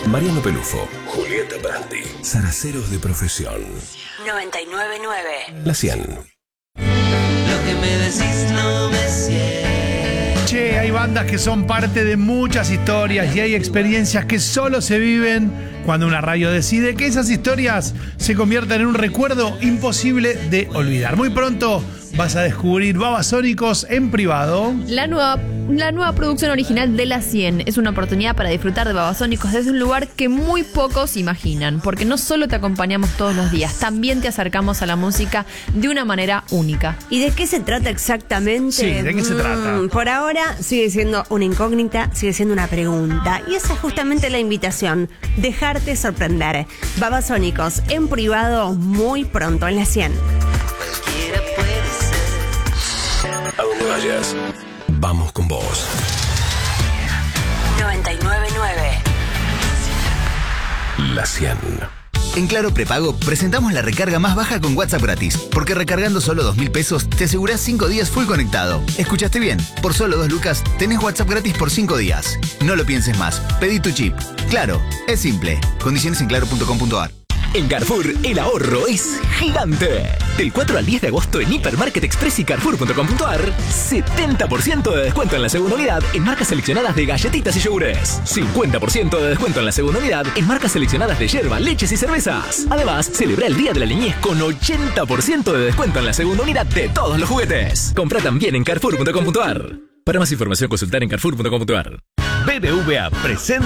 Mariano Pelufo, Julieta Brandi, zaraceros de profesión. 99.9 La 100. Lo que me decís no me siento. Che, hay bandas que son parte de muchas historias y hay experiencias que solo se viven cuando una radio decide que esas historias se conviertan en un recuerdo imposible de olvidar. Muy pronto vas a descubrir Babasónicos en privado. La nueva producción original de La 100 es una oportunidad para disfrutar de Babasónicos desde un lugar que muy pocos imaginan, porque no solo te acompañamos todos los días, también te acercamos a la música de una manera única. ¿Y de qué se trata exactamente? Sí, ¿de qué se trata? Por ahora sigue siendo una incógnita, sigue siendo una pregunta. Y esa es justamente la invitación, dejarte sorprender. Babasónicos en privado muy pronto en La 100. Cualquiera puede ser. A donde vayas, vamos con vos. 99.9 La 100. En Claro Prepago presentamos la recarga más baja con WhatsApp gratis, porque recargando solo 2.000 pesos te asegurás 5 días full conectado. ¿Escuchaste bien? Por solo 2 lucas tenés WhatsApp gratis por 5 días. No lo pienses más, pedí tu chip. Claro, es simple. Condiciones en claro.com.ar. En Carrefour, el ahorro es gigante. Del 4 al 10 de agosto en Hipermarket Express y Carrefour.com.ar, 70% de descuento en la segunda unidad en marcas seleccionadas de galletitas y yogures. 50% de descuento en la segunda unidad en marcas seleccionadas de yerba, leches y cervezas. Además, celebra el Día de la Niñez con 80% de descuento en la segunda unidad de todos los juguetes. Compra también en Carrefour.com.ar. Para más información, consultar en Carrefour.com.ar. BBVA presenta